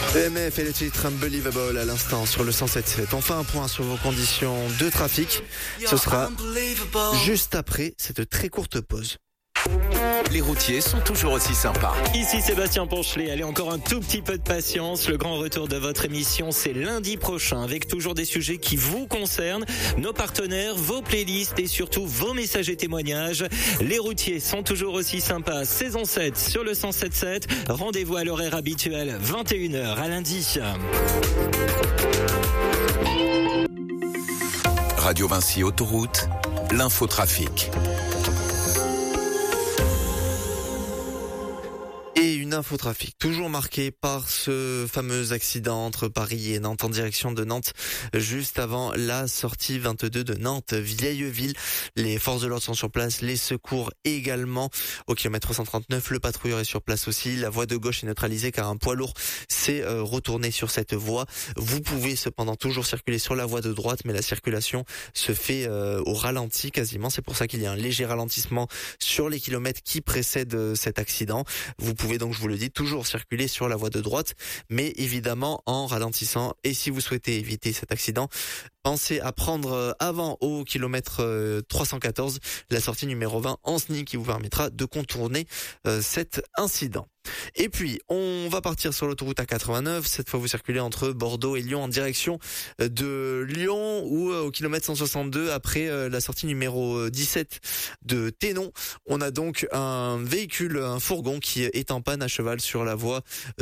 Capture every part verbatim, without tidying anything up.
E M F et le titre Unbelievable à l'instant sur le cent sept sept. On fait un point sur vos conditions de trafic. Ce sera juste après cette très courte pause. Les routiers sont toujours aussi sympas. Ici Sébastien Ponchelet, allez encore un tout petit peu de patience. Le grand retour de votre émission, c'est lundi prochain avec toujours des sujets qui vous concernent, nos partenaires, vos playlists et surtout vos messages et témoignages. Les routiers sont toujours aussi sympas. Saison sept sur le cent sept sept. Rendez-vous à l'horaire habituel, vingt et une heures à lundi. Radio Vinci Autoroute, l'infotrafic. Et une infotrafic toujours marquée par ce fameux accident entre Paris et Nantes en direction de Nantes, juste avant la sortie vingt-deux de Nantes Vieilleville. Les forces de l'ordre sont sur place, les secours également. Au kilomètre cent trente-neuf, le patrouilleur est sur place aussi. La voie de gauche est neutralisée car un poids lourd s'est euh, retourné sur cette voie. Vous pouvez cependant toujours circuler sur la voie de droite, mais la circulation se fait euh, au ralenti quasiment. C'est pour ça qu'il y a un léger ralentissement sur les kilomètres qui précèdent euh, cet accident. Vous pouvez donc, je vous le dis, toujours circuler sur la voie de droite, mais évidemment en ralentissant. Et si vous souhaitez éviter cet accident, pensez à prendre avant au kilomètre trois cent quatorze la sortie numéro vingt en S N I qui vous permettra de contourner euh, cet incident. Et puis, on va partir sur l'autoroute A quatre-vingt-neuf. Cette fois, vous circulez entre Bordeaux et Lyon en direction de Lyon ou au kilomètre cent soixante-deux après la sortie numéro dix-sept de Thénon. On a donc un véhicule, un fourgon qui est en panne à cheval sur la voie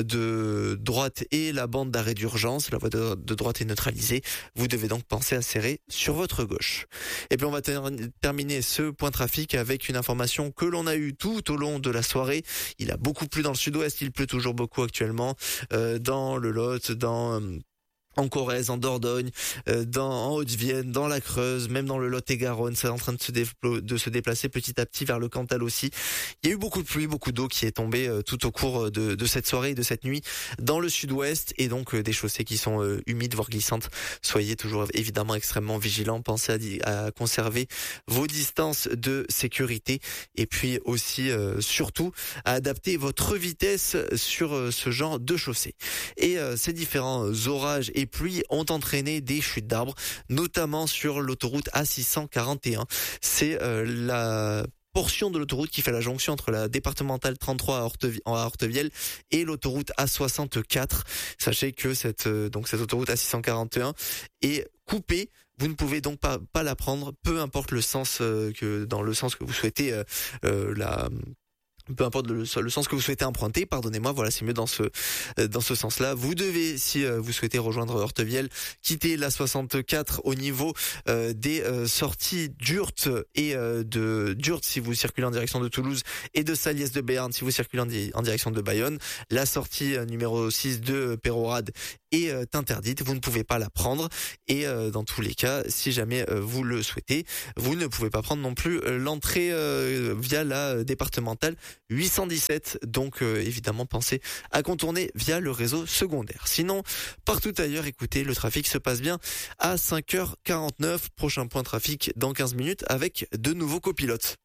de droite et la bande d'arrêt d'urgence. La voie de, de droite est neutralisée. Vous devez donc penser à serrer sur votre gauche. Et puis, on va ter- terminer ce point trafic avec une information que l'on a eue tout au long de la soirée. Il a beaucoup plu dans le sud-ouest, il pleut toujours beaucoup actuellement, euh, dans le Lot, dans... Euh, en Corrèze, en Dordogne, euh, dans, en Haute-Vienne, dans la Creuse, même dans le Lot-et-Garonne, c'est en train de se, déplo- de se déplacer petit à petit vers le Cantal aussi. Il y a eu beaucoup de pluie, beaucoup d'eau qui est tombée euh, tout au cours de, de cette soirée et de cette nuit dans le sud-ouest et donc euh, des chaussées qui sont euh, humides, voire glissantes. Soyez toujours évidemment extrêmement vigilants, pensez à, di- à conserver vos distances de sécurité et puis aussi, euh, surtout, à adapter votre vitesse sur euh, ce genre de chaussée. Et euh, ces différents orages et pluies ont entraîné des chutes d'arbres, notamment sur l'autoroute A six cent quarante et un. C'est euh, la portion de l'autoroute qui fait la jonction entre la départementale trente-trois à, Hortevi- à Hortevielle et l'autoroute A soixante-quatre. Sachez que cette euh, donc cette autoroute A six cent quarante et un est coupée. Vous ne pouvez donc pas pas la prendre, peu importe le sens euh, que dans le sens que vous souhaitez euh, euh, la peu importe le, le sens que vous souhaitez emprunter, pardonnez-moi, voilà, c'est mieux dans ce dans ce sens-là. Vous devez, si euh, vous souhaitez rejoindre Hortevielle, quitter la soixante-quatre au niveau euh, des euh, sorties d'Urt et euh, de d'Urt si vous circulez en direction de Toulouse et de Saliès de Béarn si vous circulez en, di- en direction de Bayonne. La sortie euh, numéro six de Pérorade est euh, interdite, vous ne pouvez pas la prendre et euh, dans tous les cas, si jamais euh, vous le souhaitez, vous ne pouvez pas prendre non plus euh, l'entrée euh, via la euh, départementale huit cent dix-sept, donc euh, évidemment pensez à contourner via le réseau secondaire. Sinon, partout ailleurs, écoutez, le trafic se passe bien à cinq heures quarante-neuf. Prochain point trafic dans quinze minutes avec de nouveaux copilotes.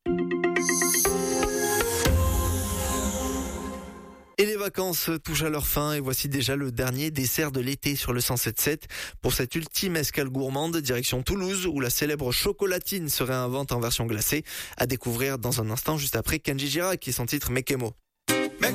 Et les vacances touchent à leur fin et voici déjà le dernier dessert de l'été sur le cent sept sept pour cette ultime escale gourmande direction Toulouse où la célèbre chocolatine se réinvente en version glacée à découvrir dans un instant juste après Kenji Girac et son titre Mekemo.